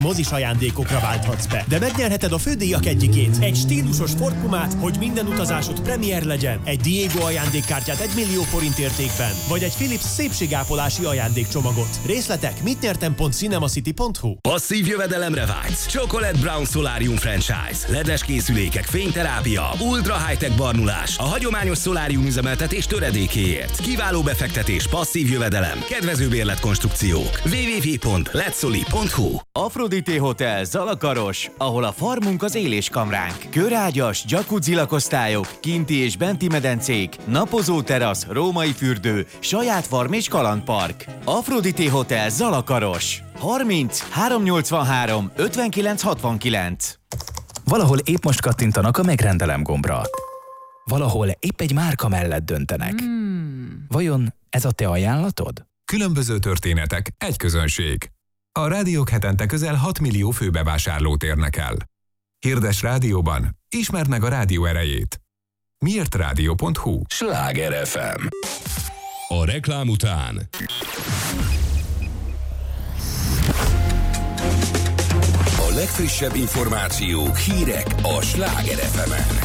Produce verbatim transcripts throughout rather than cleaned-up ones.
Mozis ajándékokra válthatsz be, de megnyerheted a fődíjak egyikét. Egy stílusos Ford Pumát, hogy minden utazásod premier legyen. Egy Diego ajándékkártyát egy millió forint értékben. Vagy egy Philips szépségápolási ajándékcsomagot. Részletek mitnyertem pont cinemacity pont hu. Passzív jövedelemre vágysz. Chocolate Brown Solarium Franchise. ledes készülékek, fényterápia, ultra high-tech barnulás. A hagyományos szolárium üzemeltetés töredékéért. Kiváló befektetés, passzív jövedelem, kedvező bérletkonstrukciók. double-u double-u double-u pont letsoli pont hu. Aphrodite Hotel Zalakaros, ahol a farmunk az éléskamránk. Körágyas, jacuzzi lakosztályok, kinti és benti medencék, napozó terasz, római fürdő, saját farm és kalandpark. Aphrodite Hotel Zalakaros. harminc háromszáznyolcvanhárom ötvenkilenc hatvankilenc. Valahol épp most kattintanak a megrendelem gombra. Valahol épp egy márka mellett döntenek. Hmm. Vajon ez a te ajánlatod? Különböző történetek, egy közönség. A rádiók hetente közel hat millió főbevásárlót érnek el. Hirdes rádióban, ismerd meg a rádió erejét. miért rádió pont hu. Sláger ef em. A reklám után a legfrissebb információk, hírek a Sláger ef emen.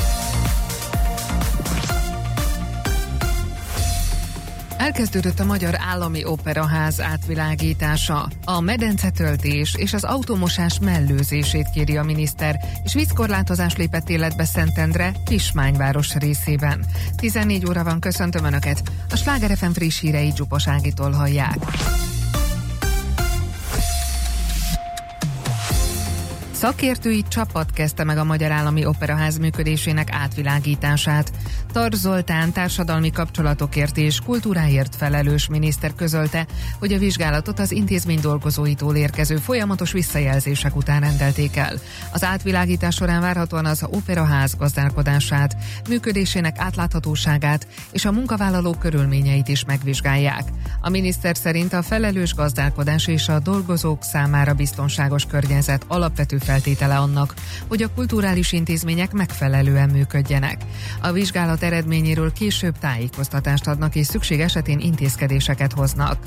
Elkezdődött a Magyar Állami Operaház átvilágítása. A medencetöltés és az automosás mellőzését kéri a miniszter, és vízkorlátozás lépett életbe Szentendre, Kismányváros részében. tizennégy óra van, köszöntöm Önöket. A Sláger ef em friss hírei Dzsupos Ágitól hallják. Szakértői csapat kezdte meg a Magyar Állami Operaház működésének átvilágítását. Tarts Zoltán társadalmi kapcsolatokért és kultúráért felelős miniszter közölte, hogy a vizsgálatot az intézmény dolgozóitól érkező folyamatos visszajelzések után rendelték el. Az átvilágítás során várhatóan az operaház gazdálkodását, működésének átláthatóságát és a munkavállalók körülményeit is megvizsgálják. A miniszter szerint a felelős gazdálkodás és a dolgozók számára biztonságos környezet alapvető feltétele annak, hogy a kulturális intézmények megfelelően működjenek. A vizsgálat eredményéről később tájékoztatást adnak és szükség esetén intézkedéseket hoznak.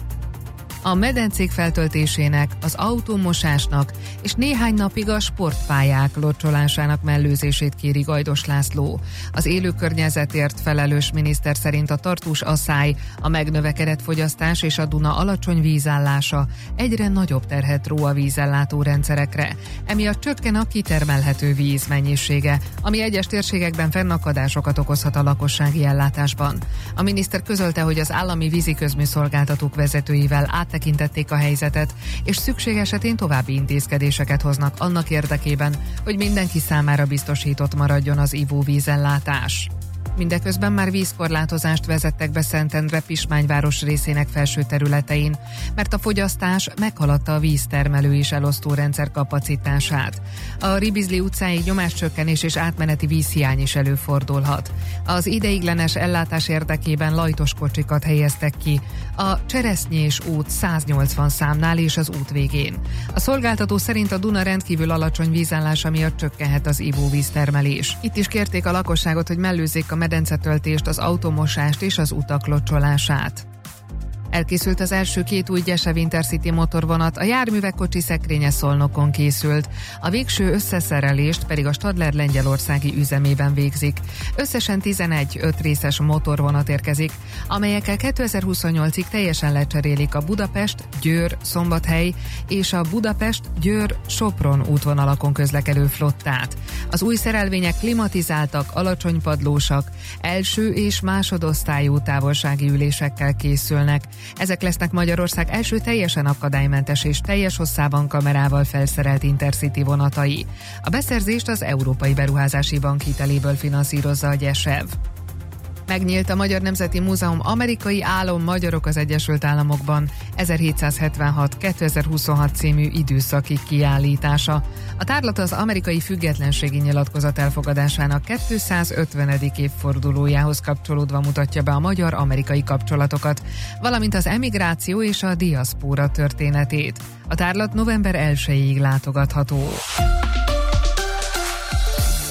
A medencék feltöltésének, az autómosásnak és néhány napig a sportpályák locsolásának mellőzését kéri Gajdos László. Az élő környezetért felelős miniszter szerint a tartós asszály, a megnövekedett fogyasztás és a Duna alacsony vízállása egyre nagyobb terhet ró a vízellátó rendszerekre. Emiatt csökken a kitermelhető víz mennyisége, ami egyes térségekben fennakadásokat okozhat a lakossági ellátásban. A miniszter közölte, hogy az állami víziközműszolgáltatók vezetőivel át tekintették a helyzetet, és szükség esetén további intézkedéseket hoznak annak érdekében, hogy mindenki számára biztosított maradjon az ivóvízellátás. Mindeközben már vízkorlátozást vezettek be Szentendre Pismányváros részének felső területein, mert a fogyasztás meghaladta a víztermelő és elosztó rendszer kapacitását. A Ribizli utcáig nyomáscsökkenés és átmeneti vízhiány is előfordulhat. Az ideiglenes ellátás érdekében lajtos kocsikat helyeztek ki a Cseresznyés út száznyolcvan számnál és az út végén. A szolgáltató szerint a Duna rendkívül alacsony vízállása miatt csökkenhet az ivóvíztermelés. Itt is kérték a lakosságot, hogy mellőzzék a medencetöltést, az automosást és az utak locsolását. Elkészült az első két új Gyese Intercity motorvonat, a járművek kocsi szekrénye Szolnokon készült. A végső összeszerelést pedig a Stadler lengyelországi üzemében végzik. Összesen tizenegy öt részes motorvonat érkezik, amelyekkel kétezer-huszonnyolcig teljesen lecserélik a Budapest-Győr-Szombathely és a Budapest-Győr-Sopron útvonalakon közlekedő flottát. Az új szerelvények klimatizáltak, alacsonypadlósak, első és másodosztályú távolsági ülésekkel készülnek. Ezek lesznek Magyarország első teljesen akadálymentes és teljes hosszában kamerával felszerelt Intercity vonatai. A beszerzést az Európai Beruházási Bank hiteléből finanszírozza a Gyesev. Megnyílt a Magyar Nemzeti Múzeum Amerikai Álom Magyarok az Egyesült Államokban ezerhétszázhetvenhat kétezer-huszonhat című időszaki kiállítása. A tárlat az amerikai függetlenségi nyilatkozat elfogadásának kétszázötvenedik évfordulójához kapcsolódva mutatja be a magyar-amerikai kapcsolatokat, valamint az emigráció és a diaszpóra történetét. A tárlat november elsejéig látogatható.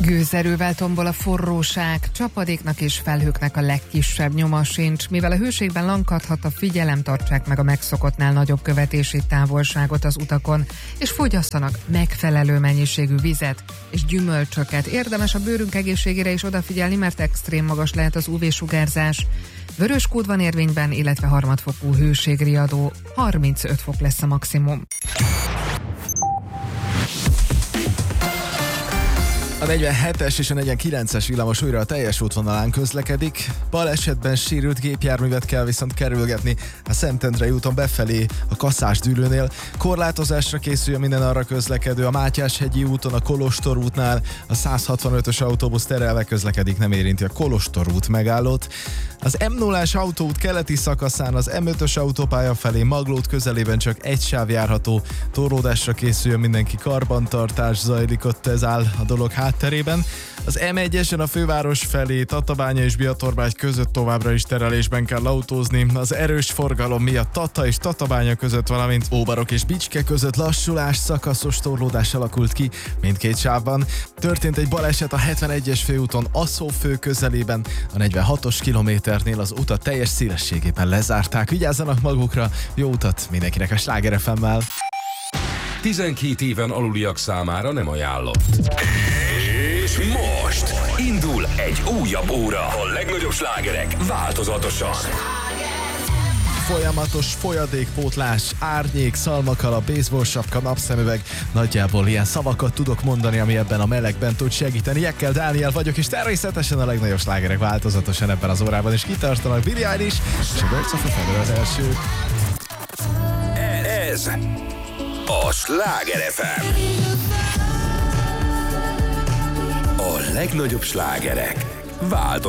Gőzerővel tombol a forróság, csapadéknak és felhőknek a legkisebb nyoma sincs, mivel a hőségben lankadhat a figyelem, tartsák meg a megszokottnál nagyobb követési távolságot az utakon, és fogyasztanak megfelelő mennyiségű vizet és gyümölcsöket. Érdemes a bőrünk egészségére is odafigyelni, mert extrém magas lehet az ú vé-sugárzás. Vörös kód van érvényben, illetve harmadfokú hőségriadó, harmincöt fok lesz a maximum. A negyvenhetes és a negyvenkilences villamos újra a teljes útvonalán közlekedik. Balesetben sérült gépjárművet kell viszont kerülgetni a Szentendrei úton befelé a Kaszás-dűlőnél. Korlátozásra készül minden arra közlekedő. A Mátyás-hegyi úton, a Kolostor útnál a száz hatvanötös autóbusz terelve közlekedik, nem érinti a Kolostor út megállót. Az em nullás autóút keleti szakaszán az em ötös autópálya felé Maglód közelében csak egy sáv járható. Torlódásra készüljön mindenki, karbantartás zajlik, ott ez áll a dolog hátterében. Az em egyesen a főváros felé Tatabánya és Biatorbágy között továbbra is terelésben kell autózni. Az erős forgalom miatt Tata és Tatabánya között, valamint Óbarok és Bicske között lassulás, szakaszos torlódás alakult ki mindkét sávban. Történt egy baleset a hetvenegyes főúton Asszófő közelében, a negyvenhatos kilométernél az utat teljes szélességében lezárták. Vigyázzanak magukra, jó utat mindenkinek a Sláger ef emmel. tizenkét éven aluliak számára nem ajánlott. És most indul egy újabb óra. A legnagyobb slágerek változatosan. Folyamatos folyadékpótlás, árnyék, szalmakala, baseball sapka, napszemüveg. Nagyjából ilyen szavakat tudok mondani, ami ebben a melegben tud segíteni. Jekkel Dániel vagyok, és természetesen a legnagyobb slágerek változatosan ebben az órában is kitartanak. Billie Eilish és a Birds of a Feather az első. Ez a Sláger ef em. A legnagyobb slágerek változatosan.